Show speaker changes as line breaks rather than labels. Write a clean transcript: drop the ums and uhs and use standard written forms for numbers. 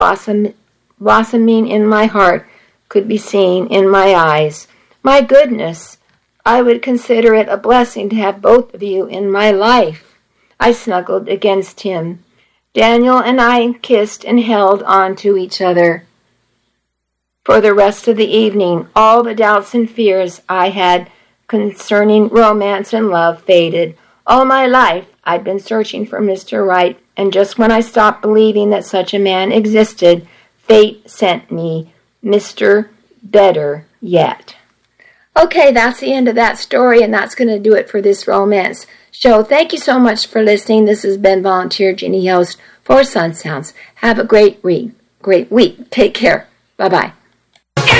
blossoming in my heart could be seen in my eyes. My goodness, I would consider it a blessing to have both of you in my life. I snuggled against him. Daniel and I kissed and held on to each other. For the rest of the evening, all the doubts and fears I had concerning romance and love faded. All my life, I'd been searching for Mr. Right, and just when I stopped believing that such a man existed, fate sent me Mr. Better Yet. Okay, that's the end of that story, and that's going to do it for this romance show. Thank you so much for listening. This has been Volunteer Jeannie, host for Sun Sounds. Have a great week. Take care. Bye-bye.